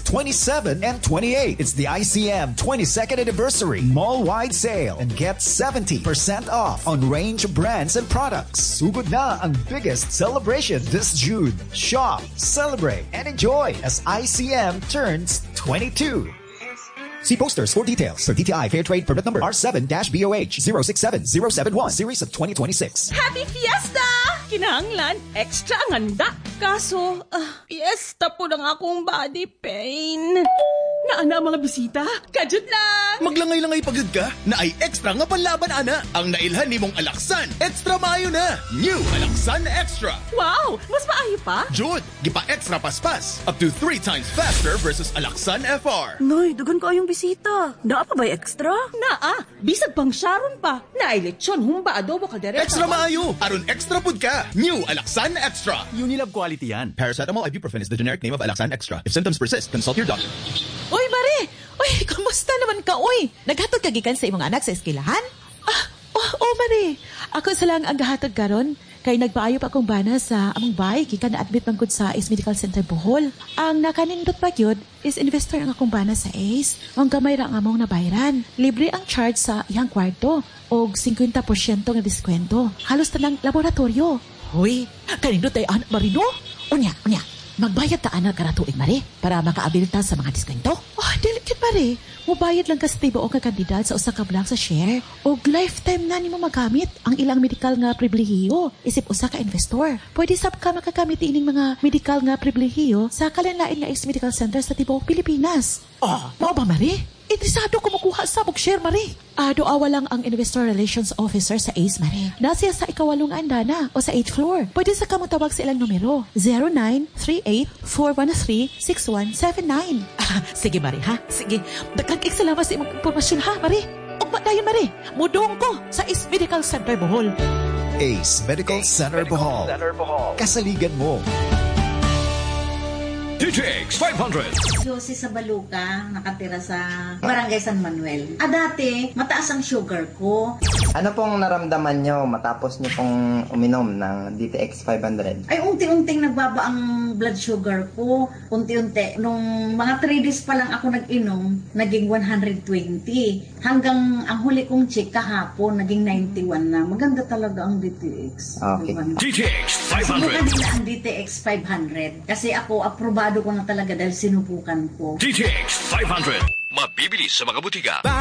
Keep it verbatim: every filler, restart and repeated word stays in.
twenty-seven, and twenty-eight. It's the I C M twenty-second Anniversary Mall-wide Sale and get seventy percent off on range of brands and products. Sugod na ang biggest celebration this June. Shop, celebrate, and enjoy as I C M turns twenty-two. See posters for details. For D T I Fair Trade Permit Number R seven B O H zero six seven zero seven one Series of twenty twenty-six. Happy Fiesta! Kinahanglan, extra ang handa. Kaso, uh, fiesta po ng akong body pain. Naana mga bisita? Kajut lang! Maglangay-langay pagod ka na ay extra nga panlaban, ana. Ang nailhan ni mong Alaksan, extra maayo na. New Alaksan Extra. Wow! Mas maayo pa? Jud, gipa extra paspas. Up to three times faster versus Alaksan F R. Noy, dugan ko yung bisita. Naa pa ba extra? Naa, bisag pang Sharon pa. Naay lechon, humba, adobo, kaldereta. Extra maayo. Aron extra pud ka. New Alaksan Extra. Unilab quality yan. Paracetamol ibuprofen is the generic name of Alaksan Extra. If symptoms persist, consult your doctor. Uy, Mare! Uy, kamusta naman ka, uy? Naghatod ka gikan sa imong anak sa eskwelahan? Ah, oh, oh, Mare. Ako sa lang ang gahatod karon. Kay nagpaayo pa akong bana sa among bahay gikan na-admit man gud sa Ace Medical Center Bohol. Ang nakanindot pa gyud is investor ang akong bana sa Ace. Ang gamay ra ang among nabayaran. Libre ang charge sa iyang kwarto og fifty percent nga diskwento. Halos tanang laboratorio. Hoy, kanindot ay anak marino? Unya, unya. Magbayad ta anak kada tuig, Mare, para makaabil ta sa mga diskwento. Oh, delicate, Mare. Mubayad lang ka sa tibo o ka kandidat sa usa ka block sa share. O lifetime na nimo magamit ang ilang medical nga pribilehiyo isip usa ka investor. Pwede sab ka makagamit ining mga medical nga pribilehiyo sa kalanlain nga Ace Medical Center sa tibuok Pilipinas. Oh, mao ba, Mare? Interesado ko makuha sa bog-share, Mare. Ah, doawa lang ang Investor Relations Officer sa Ace, Mare. Nasiya sa ikawalong andana o sa eighth floor. Pwede sa ka matawag sa ilang numero. zero nine three eight four one three six one seven nine. Ah, sige, Mare, ha? Sige. Dagdag salamat sa imong impormasyon, ha, Mare? Ugma dayon, Mare. Mudong ko sa Ace Medical Center Bohol. Ace Medical Center Bohol. Kasaligan mo. D T X five hundred. Josie sa Baluca, nakatira sa Barangay San Manuel. Ah, dati, mataas ang sugar ko. Ano pong naramdaman nyo matapos nyo pong uminom ng D T X five hundred? Ay, unti-unting nagbaba ang blood sugar ko. Unti-unti. Nung mga three days pa lang ako nag-inom, naging one hundred twenty. Hanggang ang huli kong check kahapon, naging ninety-one na. Maganda talaga ang D T X. Okay. D T X five hundred. Sinubukan nila ang D T X five hundred. Kasi ako, aprobado ko na talaga dahil sinubukan ko. D T X five hundred. Mabibili sa mga butika.